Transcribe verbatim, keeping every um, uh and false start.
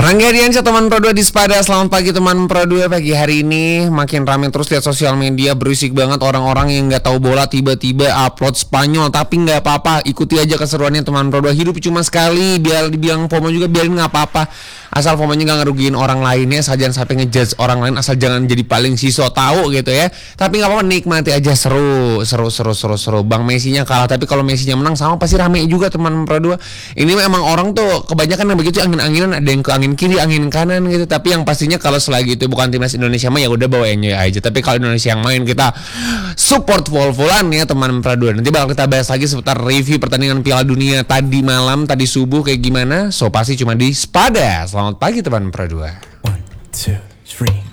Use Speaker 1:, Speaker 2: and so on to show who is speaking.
Speaker 1: Rangga Diansyah, teman Pro dua di Spada. Selamat pagi teman Pro dua. Pagi hari ini makin ramai terus lihat sosial media, berisik banget orang-orang yang nggak tahu bola tiba-tiba upload Spanyol. Tapi nggak apa-apa, ikuti aja keseruannya teman Pro dua. Hidup cuma sekali, biar dibilang FOMO juga biarin, nggak apa-apa. Asal FOMO-nya nggak ngerugiin orang lainnya, asal jangan sampai ngejudge orang lain, asal jangan jadi paling siso tahu gitu ya. Tapi nggak apa-apa, nikmati aja, seru, seru, seru, seru, seru. Bang Messi-nya kalah, tapi kalau Messi-nya menang sama pasti rame juga teman Pro dua. Ini memang orang tuh kebanyakan yang begitu, angin-anginan, ada yang ke angin kiri, angin kanan gitu. Tapi yang pastinya kalau selagi itu bukan timnas Indonesia mah ya udah bawa enjoy aja. Tapi kalau Indonesia yang main, kita support full-fullan ya teman Pro dua. Nanti bakal kita bahas lagi seputar review pertandingan Piala Dunia tadi malam, tadi subuh kayak gimana. So pasti cuma di Spada. Selamat pagi teman Pro dua.
Speaker 2: One, two, three.